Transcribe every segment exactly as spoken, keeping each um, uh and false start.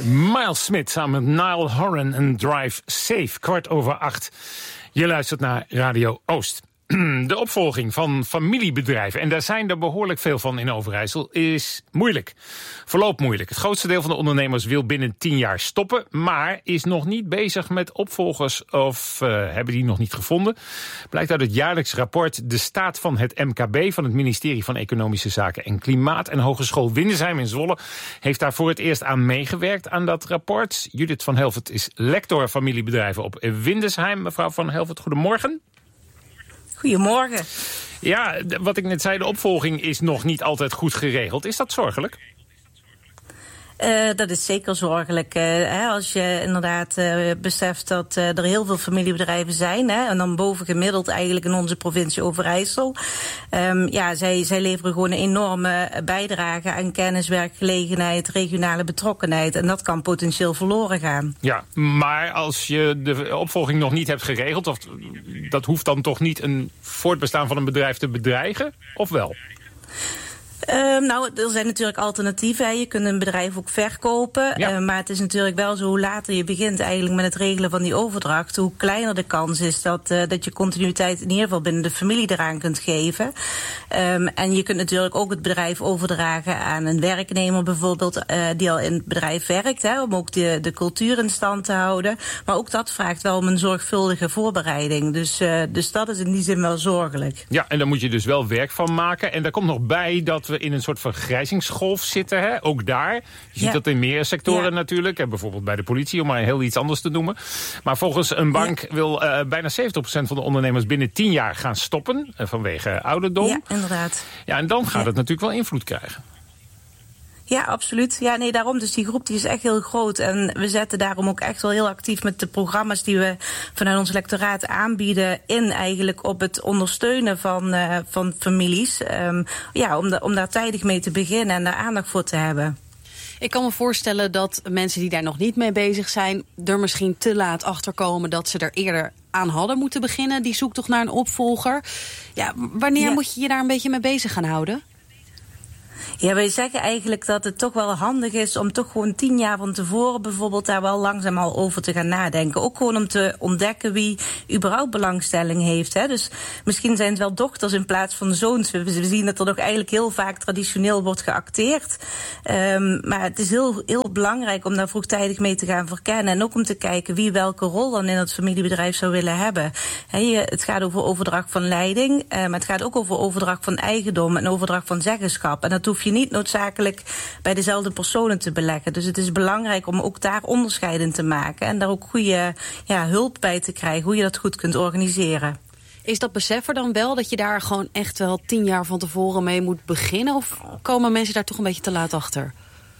Miles Smith samen met Niall Horan en Drive Safe. Kwart over acht. Je luistert naar Radio Oost. De opvolging van familiebedrijven, en daar zijn er behoorlijk veel van in Overijssel, is moeilijk. Verloopt moeilijk. Het grootste deel van de ondernemers wil binnen tien jaar stoppen, maar is nog niet bezig met opvolgers of uh, hebben die nog niet gevonden. Blijkt uit het jaarlijks rapport De Staat van het M K B van het ministerie van Economische Zaken en Klimaat. En Hogeschool Windesheim in Zwolle heeft daar voor het eerst aan meegewerkt aan dat rapport. Judith van Helvoet is lector familiebedrijven op Windesheim. Mevrouw van Helvoet, goedemorgen. Goedemorgen. Ja, wat ik net zei, de opvolging is nog niet altijd goed geregeld. Is dat zorgelijk? Uh, dat is zeker zorgelijk. Uh, hè, als je inderdaad uh, beseft dat uh, er heel veel familiebedrijven zijn. Hè, en dan bovengemiddeld eigenlijk in onze provincie Overijssel. Um, ja, zij, zij leveren gewoon een enorme bijdrage aan kennis, werkgelegenheid, regionale betrokkenheid. En dat kan potentieel verloren gaan. Ja, maar als je de opvolging nog niet hebt geregeld, of, dat hoeft dan toch niet een voortbestaan van een bedrijf te bedreigen, of wel? Uh, nou, er zijn natuurlijk alternatieven. Hè. Je kunt een bedrijf ook verkopen. Ja. Uh, maar het is natuurlijk wel zo, hoe later je begint eigenlijk met het regelen van die overdracht, hoe kleiner de kans is dat, uh, dat je continuïteit in ieder geval binnen de familie eraan kunt geven. Um, en je kunt natuurlijk ook het bedrijf overdragen aan een werknemer bijvoorbeeld, uh, die al in het bedrijf werkt, hè, om ook de, de cultuur in stand te houden. Maar ook dat vraagt wel om een zorgvuldige voorbereiding. Dus, uh, dus dat is in die zin wel zorgelijk. Ja, en daar moet je dus wel werk van maken. En daar komt nog bij dat we in een soort vergrijzingsgolf zitten, hè? Ook daar. Je ziet ja. dat in meer sectoren ja. natuurlijk. En bijvoorbeeld bij de politie, om maar heel iets anders te noemen. Maar volgens een bank ja. wil uh, bijna zeventig procent van de ondernemers binnen tien jaar gaan stoppen. Uh, vanwege ouderdom. Ja, inderdaad. Ja, en dan gaat ja. het natuurlijk wel invloed krijgen. Ja, absoluut. Ja, nee, daarom. Dus die groep die is echt heel groot. En we zetten daarom ook echt wel heel actief met de programma's die we vanuit ons lectoraat aanbieden in eigenlijk op het ondersteunen van, uh, van families. Um, ja, om, de, om daar tijdig mee te beginnen en daar aandacht voor te hebben. Ik kan me voorstellen dat mensen die daar nog niet mee bezig zijn er misschien te laat achter komen dat ze er eerder aan hadden moeten beginnen. Die zoekt toch naar een opvolger. Ja, wanneer ja. moet je je daar een beetje mee bezig gaan houden? Ja, wij zeggen eigenlijk dat het toch wel handig is om toch gewoon tien jaar van tevoren bijvoorbeeld daar wel langzaam al over te gaan nadenken. Ook gewoon om te ontdekken wie überhaupt belangstelling heeft. Hè. Dus misschien zijn het wel dochters in plaats van zoons. We, we zien dat er nog eigenlijk heel vaak traditioneel wordt geacteerd. Um, maar het is heel, heel belangrijk om daar vroegtijdig mee te gaan verkennen. En ook om te kijken wie welke rol dan in het familiebedrijf zou willen hebben. He, je, het gaat over overdracht van leiding, uh, maar het gaat ook over overdracht van eigendom en overdracht van zeggenschap. En dat hoef je niet noodzakelijk bij dezelfde personen te beleggen. Dus het is belangrijk om ook daar onderscheid in te maken en daar ook goede ja, hulp bij te krijgen, hoe je dat goed kunt organiseren. Is dat besef er dan wel dat je daar gewoon echt wel tien jaar van tevoren mee moet beginnen? Of komen mensen daar toch een beetje te laat achter?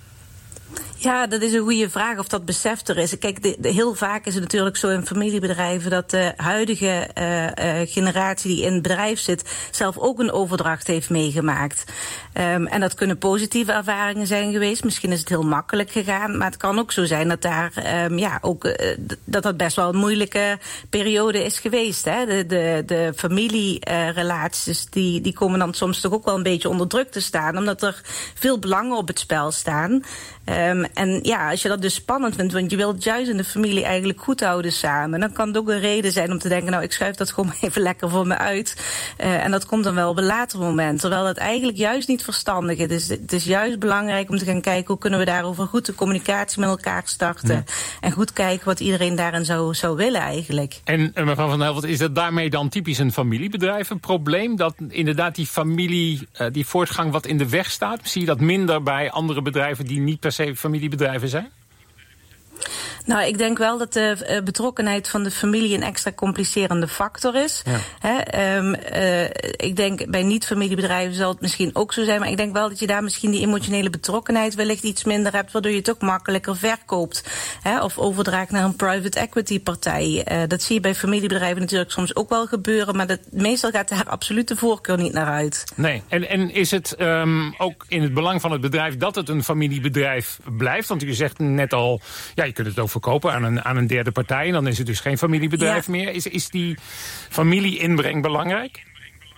Ja, dat is een goede vraag of dat besef er is. Kijk, de, de, heel vaak is het natuurlijk zo in familiebedrijven dat de huidige uh, uh, generatie die in het bedrijf zit zelf ook een overdracht heeft meegemaakt. Um, en dat kunnen positieve ervaringen zijn geweest. Misschien is het heel makkelijk gegaan, maar het kan ook zo zijn dat daar um, ja ook uh, dat dat best wel een moeilijke periode is geweest. Hè? De, de, de familierelaties uh, die, die komen dan soms toch ook wel een beetje onder druk te staan, omdat er veel belangen op het spel staan. Um, en ja, als je dat dus spannend vindt, want je wilt het juist in de familie eigenlijk goed houden samen, dan kan het ook een reden zijn om te denken, nou, ik schuif dat gewoon even lekker voor me uit. Uh, en dat komt dan wel op een later moment, terwijl het eigenlijk juist niet verstandig is. Het is, het is juist belangrijk om te gaan kijken, hoe kunnen we daarover goed de communicatie met elkaar starten. Ja. En goed kijken wat iedereen daarin zou, zou willen eigenlijk. En mevrouw Van Helvoet, is dat daarmee dan typisch een familiebedrijf een probleem? Dat inderdaad die familie, uh, die voortgang wat in de weg staat? Zie je dat minder bij andere bedrijven die niet per se familiebedrijven zijn? Nou, ik denk wel dat de uh, betrokkenheid van de familie een extra complicerende factor is. Ja. He, um, uh, ik denk bij niet-familiebedrijven zal het misschien ook zo zijn, maar ik denk wel dat je daar misschien die emotionele betrokkenheid wellicht iets minder hebt, waardoor je het ook makkelijker verkoopt. He, of overdraagt naar een private equity partij. Uh, dat zie je bij familiebedrijven natuurlijk soms ook wel gebeuren, maar dat, meestal gaat daar absoluut de voorkeur niet naar uit. Nee, en, en is het um, ook in het belang van het bedrijf dat het een familiebedrijf blijft? Want u zegt net al, ja, je kunt het ook verkopen aan een, aan een derde partij en dan is het dus geen familiebedrijf ja. meer. Is, is die familieinbreng belangrijk?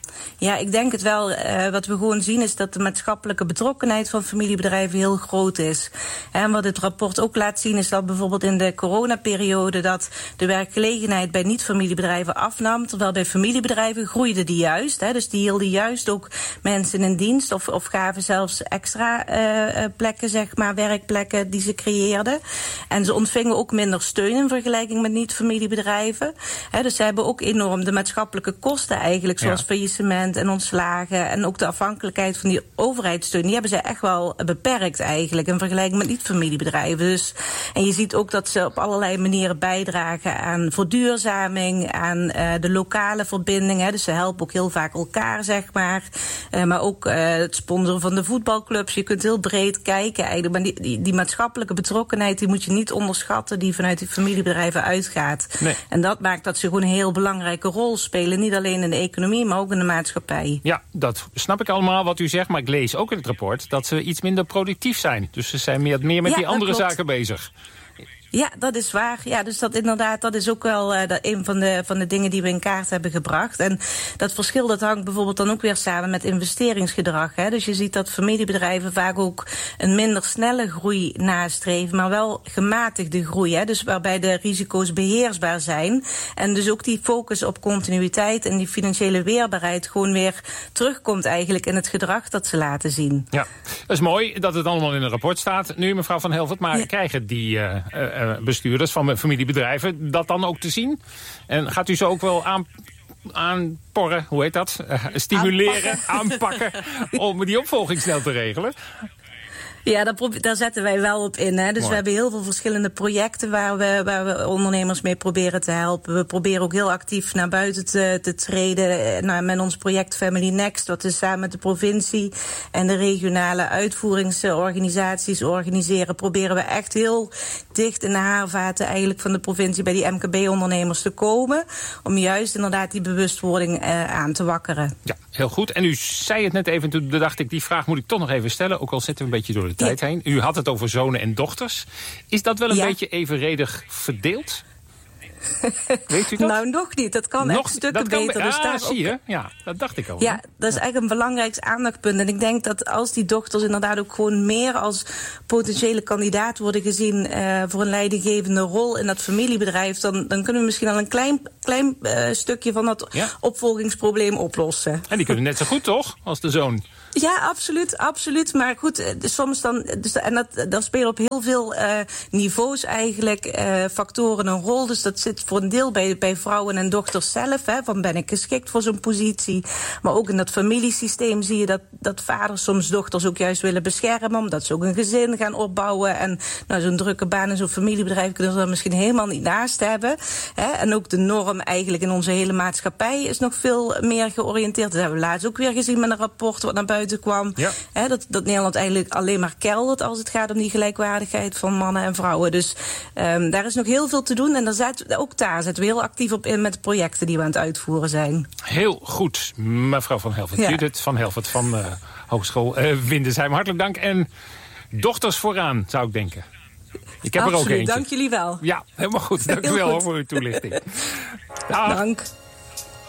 Ja, ik denk het wel. Uh, wat we gewoon zien is dat de maatschappelijke betrokkenheid van familiebedrijven heel groot is. En wat het rapport ook laat zien is dat bijvoorbeeld in de coronaperiode dat de werkgelegenheid bij niet-familiebedrijven afnam, terwijl bij familiebedrijven groeide die juist. Hè. Dus die hielden juist ook mensen in dienst of, of gaven zelfs extra uh, plekken, zeg maar, werkplekken die ze creëerden. En ze ontvingen ook minder steun in vergelijking met niet-familiebedrijven. Hè, dus ze hebben ook enorm de maatschappelijke kosten eigenlijk, zoals ja. faillissement en ontslagen en ook de afhankelijkheid van die overheidssteun, die hebben ze echt wel beperkt eigenlijk in vergelijking met niet-familiebedrijven. Dus, en je ziet ook dat ze op allerlei manieren bijdragen aan verduurzaming, aan uh, de lokale verbinding. Hè. Dus ze helpen ook heel vaak elkaar, zeg maar. Uh, maar ook uh, het sponsoren van de voetbalclubs. Je kunt heel breed kijken eigenlijk. Maar die, die, die maatschappelijke betrokkenheid, die moet je niet onderschatten, die vanuit die familiebedrijven uitgaat. Nee. En dat maakt dat ze gewoon een heel belangrijke rol spelen. Niet alleen in de economie, maar ook in de maatschappij. Ja, dat snap ik allemaal wat u zegt, maar ik lees ook in het rapport dat ze iets minder productief zijn. Dus ze zijn meer, meer met ja, die andere klopt. zaken bezig. Ja, dat is waar. Ja, dus dat inderdaad, dat is ook wel uh, dat een van de, van de dingen die we in kaart hebben gebracht. En dat verschil dat hangt bijvoorbeeld dan ook weer samen met investeringsgedrag. Hè. Dus je ziet dat familiebedrijven vaak ook een minder snelle groei nastreven, maar wel gematigde groei. Hè. Dus waarbij de risico's beheersbaar zijn. En dus ook die focus op continuïteit en die financiële weerbaarheid gewoon weer terugkomt eigenlijk in het gedrag dat ze laten zien. Ja, dat is mooi dat het allemaal in een rapport staat. Nu, mevrouw Van Helvoet, maar ja. krijgen die Uh, uh, bestuurders van familiebedrijven dat dan ook te zien? En gaat u ze ook wel aan, aanporren, hoe heet dat? Uh, stimuleren, aanpakken, aanpakken om die opvolging snel te regelen? Ja, daar, daar zetten wij wel op in. Hè. Dus Mooi. we hebben heel veel verschillende projecten waar we, waar we ondernemers mee proberen te helpen. We proberen ook heel actief naar buiten te, te treden. Nou, met ons project Family Next, wat we samen met de provincie en de regionale uitvoeringsorganisaties organiseren, proberen we echt heel dicht in de haarvaten eigenlijk van de provincie bij die M K B-ondernemers te komen. Om juist inderdaad die bewustwording uh, aan te wakkeren. Ja, heel goed. En u zei het net even, toen dacht ik, die vraag moet ik toch nog even stellen. Ook al zitten we een beetje door de tijd ja. heen. U had het over zonen en dochters. Is dat wel een ja. beetje evenredig verdeeld? Weet u dat? Nou, nog niet. Dat kan nog, echt stukken dat kan, beter. Ah, dus daar zie je. ook, ja, dat dacht ik al. Ja, dat is ja. eigenlijk een belangrijk aandachtspunt. En ik denk dat als die dochters inderdaad ook gewoon meer als potentiële kandidaat worden gezien uh, voor een leidinggevende rol in dat familiebedrijf, dan, dan kunnen we misschien al een klein, klein uh, stukje van dat ja. opvolgingsprobleem oplossen. En die kunnen net zo goed, toch? Als de zoon. Ja, absoluut, absoluut. Maar goed, soms dan, dus, en dat, dat spelen op heel veel uh, niveaus eigenlijk uh, factoren een rol. Dus dat zit voor een deel bij, bij vrouwen en dochters zelf. Hè, van ben ik geschikt voor zo'n positie. Maar ook in dat familiesysteem zie je dat, dat vaders soms dochters ook juist willen beschermen, omdat ze ook een gezin gaan opbouwen. En nou, zo'n drukke baan en zo'n familiebedrijf kunnen ze dan misschien helemaal niet naast hebben. Hè. En ook de norm eigenlijk in onze hele maatschappij is nog veel meer georiënteerd. Dat hebben we laatst ook weer gezien met een rapport wat naar buiten kwam. Ja. Hè, dat, dat Nederland eigenlijk alleen maar keldert als het gaat om die gelijkwaardigheid van mannen en vrouwen. Dus um, daar is nog heel veel te doen. En daar zet, ook daar zetten we heel actief op in met de projecten die we aan het uitvoeren zijn. Heel goed, mevrouw Van Helvoet. Ja. Judith Van Helvoet van uh, Hogeschool uh, Windesheim. Hartelijk dank. En dochters vooraan, zou ik denken. Ik heb Absoluut, er ook eentje. Dank jullie wel. Ja, helemaal goed. Dank u wel goed. voor uw toelichting. Dank.